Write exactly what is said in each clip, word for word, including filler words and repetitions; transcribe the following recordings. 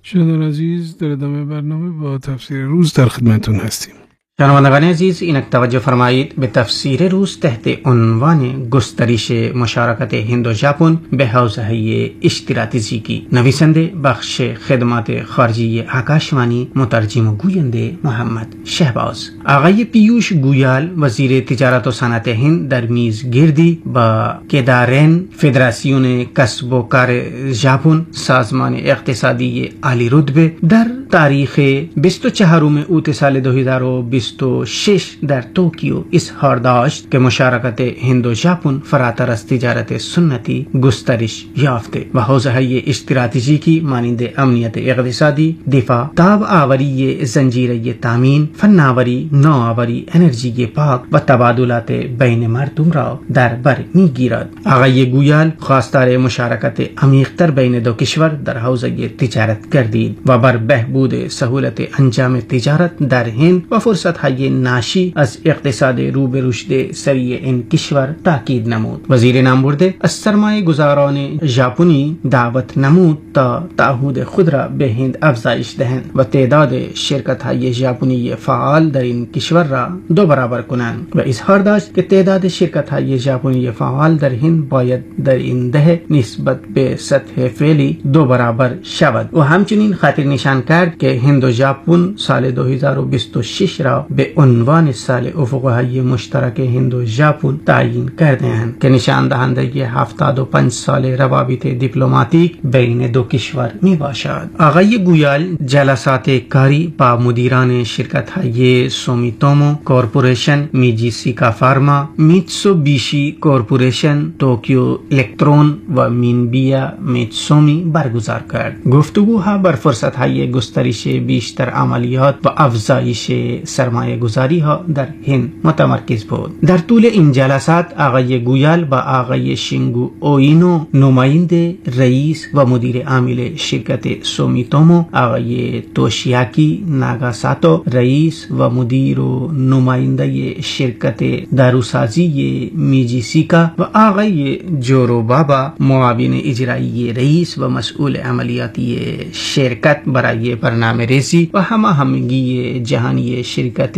شنوندگان عزیز، در ادامه برنامه با تفسیر روز در خدمتتون هستیم. شنوندگان عزیز، اینک توجه فرمایید به تفسیر روز تحت عنوان گسترش مشارکت هند و ژاپن به حوزه استراتژیکی. نویسنده بخش خدمات خارجی آکاشوانی، مترجم و گوینده محمد شهباز. آقای پیوش گویال، وزیر تجارت و صنعت هند، در میزگردی با کیدارن فدراسیون کسب و کار ژاپن، سازمان اقتصادی عالی رتبه، در تاریخ بیست و چهارم اوت سال دو هزار و بیست و شش در توکیو اظهار داشت که مشارکت هند و ژاپن فراتر از تجارت سنتی گسترش یافته و حوزه‌های استراتژیکی مانند امنیت اقتصادی، دفاع، تاب آوری زنجیره تامین، فناوری، نوآوری، انرژی پاک و تبادلات بین مردم را در بر میگیرد. آقای گویال خواستار مشارکت عمیق‌تر بین دو کشور در حوزه تجارت گردید و بر بهبود سهولت انجام تجارت در هند و فرصت‌های ناشی از اقتصاد رو به رشد سریع این کشور تاکید نمود. وزیر نامبرده از سرمایه گذاران ژاپنی دعوت نمود تا تعهد خود را به هند افزایش دهند و تعداد شرکت‌های ژاپنی فعال در این کشور را دو برابر کنند و اظهار داشت که تعداد شرکت‌های ژاپنی فعال در هند باید در این دهه نسبت به سطح فعلی دو برابر شود و همچنین خاطر نشان کرد که هند و ژاپن سال دو هزار و بیست و شش را به عنوان سال افق‌های مشترک هند و ژاپن تعیین کرده‌اند که نشان دهنده هفتاد و پنج سال روابط دیپلماتیک بین دو کشور می باشد. آقای گویال جلسات کاری با مدیران شرکت‌های سومیتومو کورپوریشن، میجیسیکا فارما، میتسوبیشی کورپوریشن، توکیو الکترون و مینبیا میتسومی برگزار کرد. گفتگوها بر فرصت‌های گسترش بیشتر عملیات و افزایش سرمایه گذاری ها در هند متمرکز بود. در طول این جلسات آقای گویال با آقای شینگو اوینو، نماینده رئیس و مدیر عامل شرکت سومیتومو، آقای توشیاکی ناگاساتو، رئیس و مدیر و نماینده شرکت داروسازی میجیسیکا و آقای جورو بابا، معاون اجرایی رئیس و مسئول عملیاتی شرکت برای برنامه ریزی و هماهنگی جهانی شرکت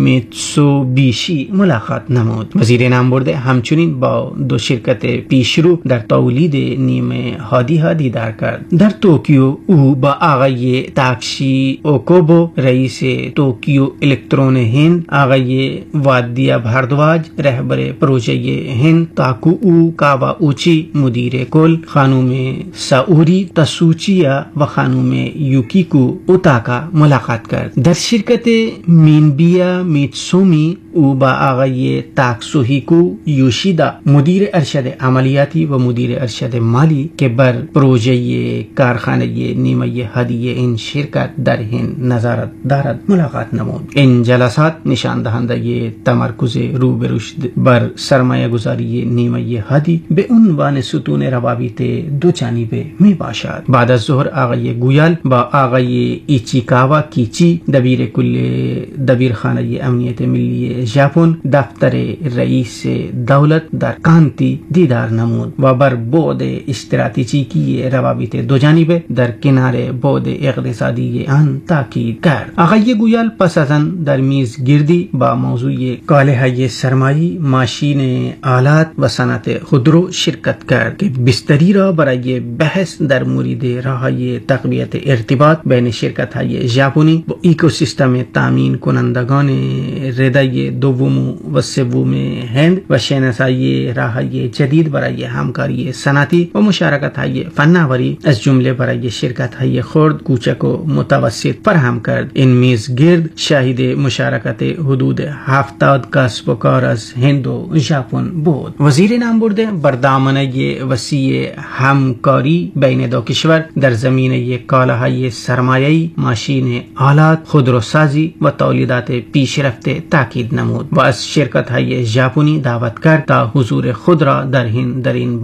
میتسوبیشی ملاقات نمود. وزیر نامبرده همچنین با دو شرکت پیشرو در تولید نیمه هادی ها دیدار کرد. در توکیو او با آقای تاکشی اوکوبو، رئیس توکیو الکترون هند، آقای وادیا بھاردواج، رهبر پروژه هند، تاکو او کاوا اوچی، مدیر کل، خانم ساوری تسوچیا و خانم یوکیکو اوتاکا ملاقات کرد. در شرکت مینبیا میتسومی او با آقای تاکسوهیکو یوشیدا، مدیر ارشد عملیاتی و مدیر ارشد مالی که بر پروژه کارخانه نیمه هدی این شرکت در هند نظارت دارد ملاقات نمود. این جلسات نشان دهنده تمرکز رو به رشد بر سرمایه گذاری نیمه هدی به عنوان ستون روابط دو جانبه می باشد. بعد از ظهر آقای گویال با آقای ایچیکاوا کیچی، دبیر کل دبیرخانه امنیت ملی ژاپن، دفتر رئیس دولت در کانتی دیدار نمود و بر بعد استراتژیکی روابط دو جانبه در کنار بعد اقتصادی آن تاکید کرد. آقای گویال پس از آن در میزگردی با موضوع کالاهای سرمایه، ماشین آلات و صنعت خودرو شرکت کرد که بستری را برای بحث در مورد راه‌های تقویت ارتباط بین شرکت‌های ژاپنی و اکوسیستم تامین کنندگان رده دوم و سوم هند و شناسایی راه‌های جدید برای همکاری صنعتی و مشارکت‌های فناوری از جمله برای شرکت‌های خرد، کوچک و متوسط فراهم کرد. این میزگرد شاهد مشارکت حدود هفتاد کسب و کار از هند و ژاپن بود. وزیر نامبرده بر دامنه وسیع همکاری بین دو کشور در زمینه کالاهای سرمایه‌ای، ماشین آلات، خودروسازی و تولیدات پیشرفته تاکید نمود و از شرکت‌های ژاپنی دعوت کرد تا حضور خود را در هند در این